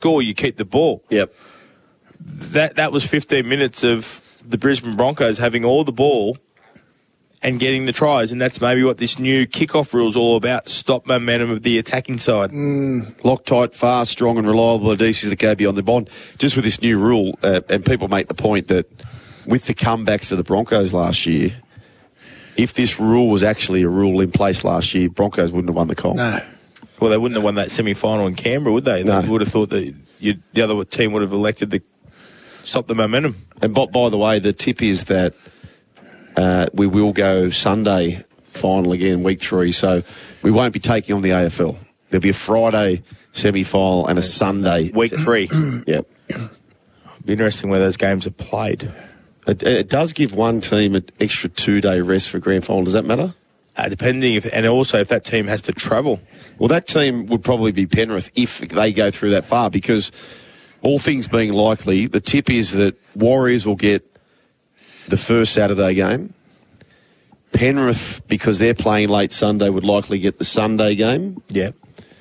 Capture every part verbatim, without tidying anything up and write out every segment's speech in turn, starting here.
score, you keep the ball. Yep. That that was fifteen minutes of the Brisbane Broncos having all the ball and getting the tries, and that's maybe what this new kickoff rule is all about, stop momentum of the attacking side. Mm, Loctite, fast, strong and reliable adhesives that go beyond the bond. Just with this new rule, uh, and people make the point that with the comebacks of the Broncos last year, if this rule was actually a rule in place last year, Broncos wouldn't have won the comp. No. Well, they wouldn't have won that semi-final in Canberra, would they? No. They would have thought that you, the other team would have elected to stop the momentum. And by, by the way, the tip is that uh, we will go Sunday final again, week three, so we won't be taking on the A F L. There'll be a Friday semi-final and a Sunday. Week three. Yep. It'll be interesting where those games are played. It, it does give one team an extra two-day rest for grand final. Does that matter? Uh, depending if, and also if that team has to travel. Well, that team would probably be Penrith if they go through that far, because all things being likely, the tip is that Warriors will get the first Saturday game. Penrith, because they're playing late Sunday, would likely get the Sunday game. Yeah.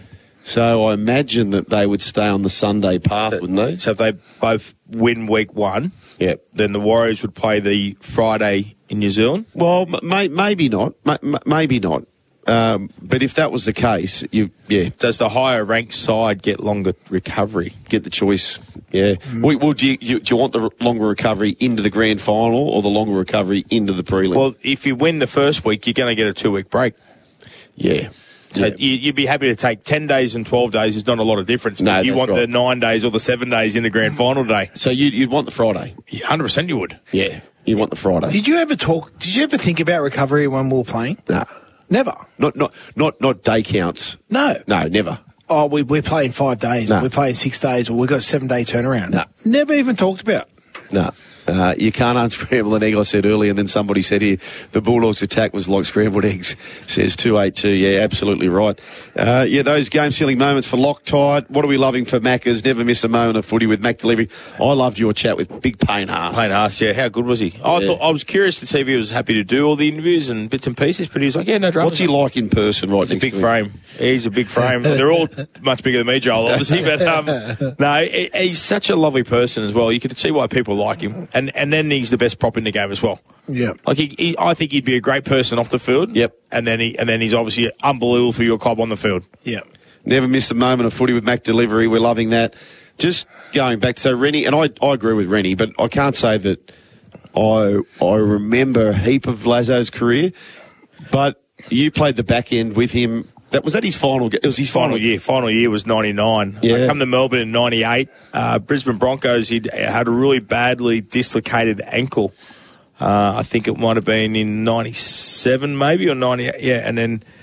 So I imagine that they would stay on the Sunday path, wouldn't they? So if they both win week one, Yep. then the Warriors would play the Friday in New Zealand. Well, may, maybe not. May, maybe not. Um, but if that was the case, you yeah, Does the higher ranked side get longer recovery? get the choice. Yeah. Mm. Well, well, do, you, you, do you want the longer recovery into the grand final or the longer recovery into the prelim? Well, if you win the first week, you're going to get a two-week break. yeah. So yeah. you, you'd be happy to take ten days and twelve days is not a lot of difference. No, you that's want right. the nine days or the seven days in the grand final day. So you'd, you'd want the Friday? one hundred percent you would. Yeah. You'd want the Friday? Did you ever talk? Did you ever think about recovery when we were playing? No. Never. Not, not, not, not day counts. No. No, never. Oh, we, we're playing five days, No. or we're playing six days, or we've got a seven-day turnaround. No. Never even talked about. No. Uh, you can't unscramble an egg, I said earlier, and then somebody said here, the Bulldogs' attack was like scrambled eggs, says two eighty-two. Yeah, absolutely right. Uh, yeah, those game-sealing moments for Loctite. What are we loving for Maccas? Never miss a moment of footy with Mac Delivery. I loved your chat with Big Payne Haas. Payne Haas, yeah, how good was he? I Yeah. thought I was curious to see if he was happy to do all the interviews and bits and pieces, but he was like, yeah, no drama. What's he like in person right He's a next big to him? frame. He's a big frame. They're all much bigger than me, Joel, obviously. But um, no, he, he's such a lovely person as well. You can see why people like him. And and then he's the best prop in the game as well. Yeah. Like he, he, I think he'd be a great person off the field. Yep. And then he and then he's obviously unbelievable for your club on the field. Yeah. Never miss a moment of footy with Mac Delivery. We're loving that. Just going back, so Rennie, and I, I agree with Rennie, but I can't say that I I remember a heap of Lazo's career, but you played the back end with him. That was that his final. It was his Final final, year. Final year was ninety-nine. Yeah. I come to Melbourne in ninety-eight. Uh, Brisbane Broncos, he'd had a really badly dislocated ankle. Uh, I think it might have been in ninety-seven maybe, or ninety-eight. Yeah, and then